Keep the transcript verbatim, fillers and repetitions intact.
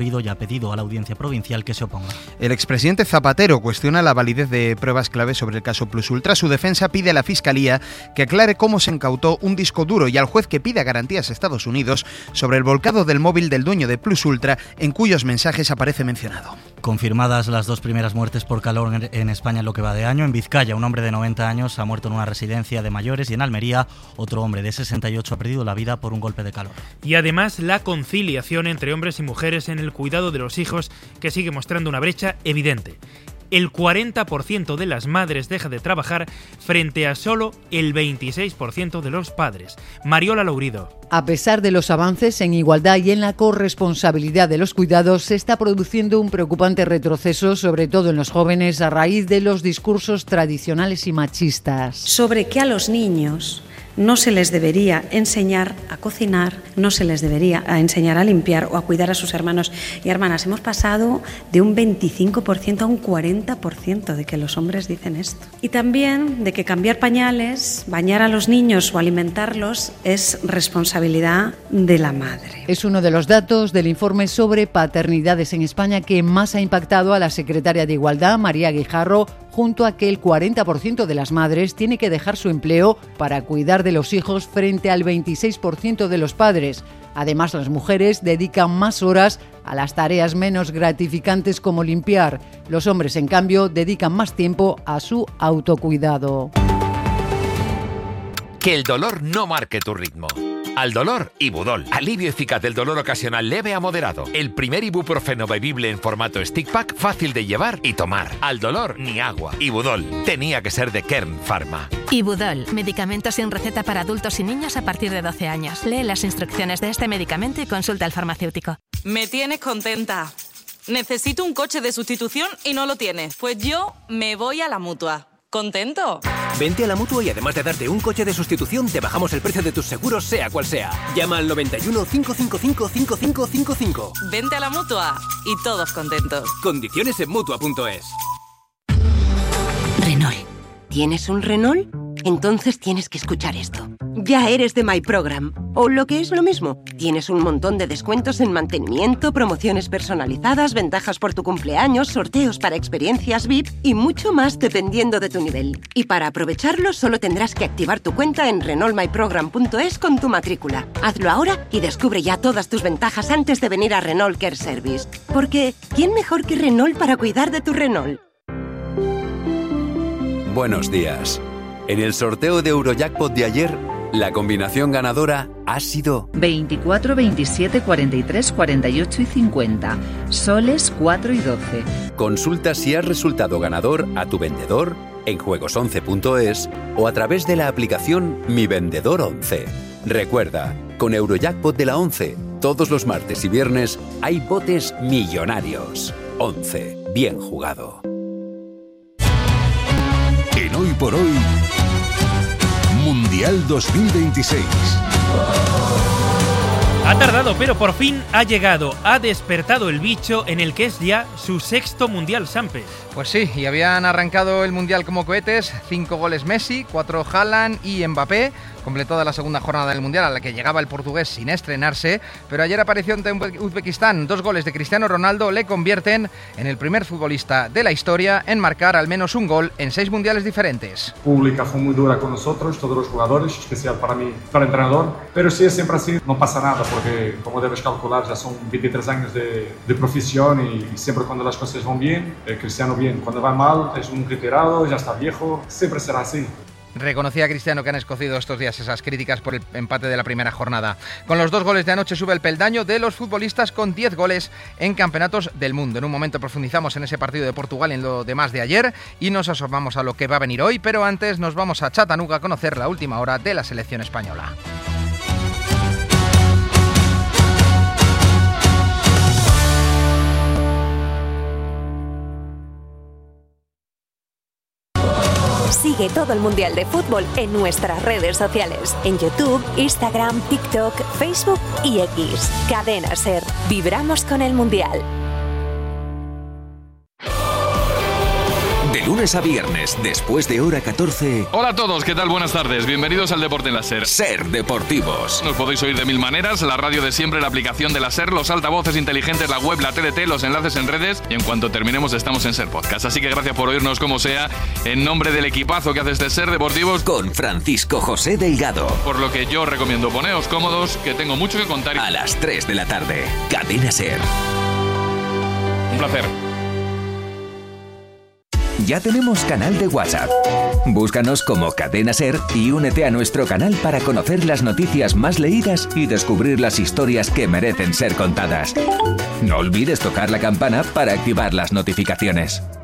y ha pedido a la Audiencia Provincial que se oponga. El expresidente Zapatero cuestiona la validez de pruebas clave sobre el caso Plus Ultra. Su defensa pide a la Fiscalía que aclare cómo se incautó un disco duro y al juez que pida garantías a Estados Unidos sobre el volcado del móvil del dueño de Plus Ultra, en cuyos mensajes aparece mencionado. Confirmadas las dos primeras muertes por calor en España en lo que va de año. En Vizcaya, un hombre de noventa años ha muerto en una residencia de mayores y en Almería, otro hombre de sesenta y ocho ha perdido la vida por un golpe de calor. Y además, la conciliación entre hombres y mujeres en el cuidado de los hijos, que sigue mostrando una brecha evidente. El cuarenta por ciento de las madres deja de trabajar frente a solo el veintiséis por ciento de los padres. Mariola Lourido. A pesar de los avances en igualdad y en la corresponsabilidad de los cuidados, se está produciendo un preocupante retroceso, sobre todo en los jóvenes, a raíz de los discursos tradicionales y machistas. Sobre que a los niños no se les debería enseñar a cocinar, no se les debería enseñar a limpiar o a cuidar a sus hermanos y hermanas. Hemos pasado de un veinticinco por ciento a un cuarenta por ciento de que los hombres dicen esto. Y también de que cambiar pañales, bañar a los niños o alimentarlos es responsabilidad de la madre. Es uno de los datos del informe sobre paternidades en España que más ha impactado a la secretaria de Igualdad, María Guijarro, junto a que el cuarenta por ciento de las madres tiene que dejar su empleo para cuidar de los hijos frente al veintiséis por ciento de los padres. Además, las mujeres dedican más horas a las tareas menos gratificantes como limpiar. Los hombres, en cambio, dedican más tiempo a su autocuidado. Que el dolor no marque tu ritmo. Al dolor, Ibudol. Alivio eficaz del dolor ocasional leve a moderado. El primer ibuprofeno bebible en formato stick pack, fácil de llevar y tomar. Al dolor, ni agua. Ibudol. Tenía que ser de Kern Pharma. Ibudol. Medicamento sin receta para adultos y niños a partir de doce años. Lee las instrucciones de este medicamento y consulta al farmacéutico. Me tienes contenta. Necesito un coche de sustitución y no lo tienes. Pues yo me voy a la Mutua. ¿Contento? Vente a la Mutua y además de darte un coche de sustitución, te bajamos el precio de tus seguros, sea cual sea. Llama al noventa y uno, cinco cinco cinco, cinco cinco cinco cinco. Vente a la Mutua y todos contentos. Condiciones en Mutua punto es. Renault. ¿Tienes un Renault? Entonces tienes que escuchar esto. Ya eres de My Program. O lo que es lo mismo, tienes un montón de descuentos en mantenimiento, promociones personalizadas, ventajas por tu cumpleaños, sorteos para experiencias V I P y mucho más dependiendo de tu nivel. Y para aprovecharlo solo tendrás que activar tu cuenta en Renault My Program punto es con tu matrícula. Hazlo ahora y descubre ya todas tus ventajas antes de venir a Renault Care Service. Porque, ¿quién mejor que Renault para cuidar de tu Renault? Buenos días. En el sorteo de Eurojackpot de ayer, la combinación ganadora ha sido veinticuatro, veintisiete, cuarenta y tres, cuarenta y ocho y cincuenta. Soles cuatro y doce. Consulta si has resultado ganador a tu vendedor en juegos once punto es o a través de la aplicación Mi Vendedor once. Recuerda, con Eurojackpot de la once, todos los martes y viernes hay botes millonarios. once. Bien jugado. En Hoy por Hoy, Mundial dos mil veintiséis. Ha tardado, pero por fin ha llegado. Ha despertado el bicho en el que es ya su sexto Mundial, Sampes. Pues sí, y habían arrancado el Mundial como cohetes. Cinco goles Messi, cuatro Haaland y Mbappé. Completó la segunda jornada del Mundial a la que llegaba el portugués sin estrenarse, pero ayer apareció ante Uzbekistán. Dos goles de Cristiano Ronaldo le convierten en el primer futbolista de la historia en marcar al menos un gol en seis mundiales diferentes. Pública fue muy dura con nosotros, todos los jugadores, especial para mí, para el entrenador, pero si es siempre así, no pasa nada, porque como debes calcular, ya son veintitrés años de, de profesión y siempre cuando las cosas van bien, eh, Cristiano bien, cuando va mal es un retirado, ya está viejo, siempre será así. Reconocía a Cristiano que han escocido estos días esas críticas por el empate de la primera jornada. Con los dos goles de anoche sube el peldaño de los futbolistas con diez goles en campeonatos del mundo. En un momento profundizamos en ese partido de Portugal y en lo demás de ayer y nos asomamos a lo que va a venir hoy, pero antes nos vamos a Chattanooga a conocer la última hora de la selección española. Sigue todo el Mundial de Fútbol en nuestras redes sociales. En YouTube, Instagram, TikTok, Facebook y X. Cadena SER. Vibramos con el Mundial. lunes a viernes, después de hora catorce. Hola a todos, ¿qué tal? Buenas tardes. Bienvenidos al Deporte en la SER. SER Deportivos. Nos podéis oír de mil maneras, la radio de siempre, la aplicación de la SER, los altavoces inteligentes, la web, la T D T, los enlaces en redes, y en cuanto terminemos estamos en SER Podcast. Así que gracias por oírnos como sea, en nombre del equipazo que hace este SER Deportivos, con Francisco José Delgado. Por lo que yo recomiendo poneos cómodos, que tengo mucho que contar. A las tres de la tarde, Cadena SER. Un placer. Ya tenemos canal de WhatsApp. Búscanos como Cadena SER y únete a nuestro canal para conocer las noticias más leídas y descubrir las historias que merecen ser contadas. No olvides tocar la campana para activar las notificaciones.